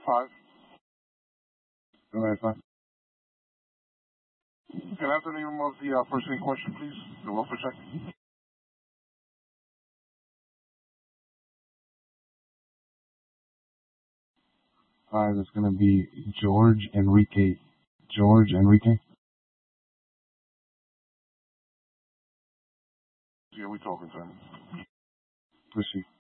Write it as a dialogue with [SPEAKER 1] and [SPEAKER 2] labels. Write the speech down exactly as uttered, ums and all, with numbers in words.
[SPEAKER 1] five.
[SPEAKER 2] Go ahead, five.
[SPEAKER 1] Can I have the name of the uh, person in question, please? The welfare check.
[SPEAKER 2] Five is going to be George Enrique. George Enrique?
[SPEAKER 1] Yeah, we talking to him.
[SPEAKER 2] Proceed.